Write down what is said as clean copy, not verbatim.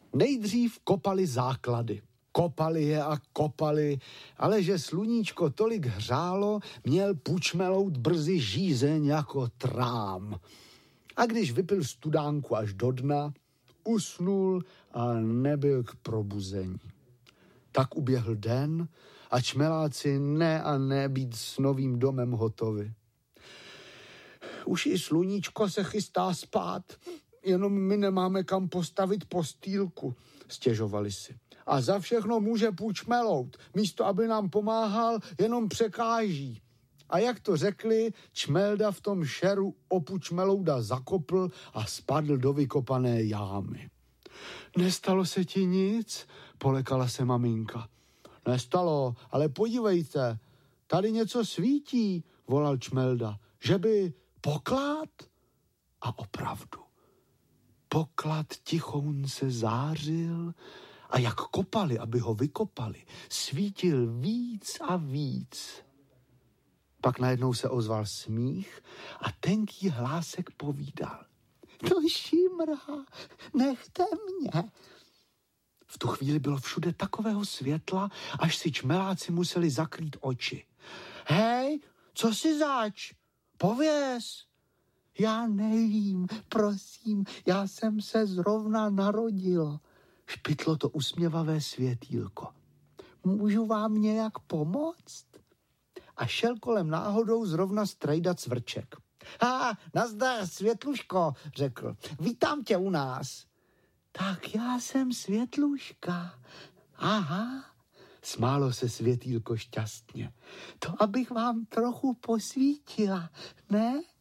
Nejdřív kopali základy. Kopali je a kopali, ale že sluníčko tolik hřálo, měl Pučmelout brzy žízeň jako trám. A když vypil studánku až do dna, usnul a nebyl k probuzení. Tak uběhl den a čmeláci ne a ne být s novým domem hotovi. Už i sluníčko se chystá spát, jenom my nemáme kam postavit postýlku, stěžovali si. A za všechno může Pučmelout, místo aby nám pomáhal, jenom překáží. A jak to řekli, Čmelda v tom šeru o Pučmelouda zakopl a spadl do vykopané jámy. Nestalo se ti nic? Polekala se maminka. Nestalo, ale podívejte, tady něco svítí, volal Čmelda. Že by poklad? A opravdu. Poklad tichounce zářil a jak kopali, aby ho vykopali, svítil víc a víc. Pak najednou se ozval smích a tenký hlásek povídal. To šimrá, nechte mě. V tu chvíli bylo všude takového světla, až si čmeláci museli zakrýt oči. Hej, co si zač? Pověz. Já nevím, prosím, já jsem se zrovna narodil. Špitlo to usměvavé světýlko. Můžu vám nějak pomoct? A šel kolem náhodou zrovna strejda Cvrček. Nazdar, Světluško, řekl. Vítám tě u nás. Tak já jsem Světluška. Aha, smálo se světýlko šťastně. To abych vám trochu posvítila, ne?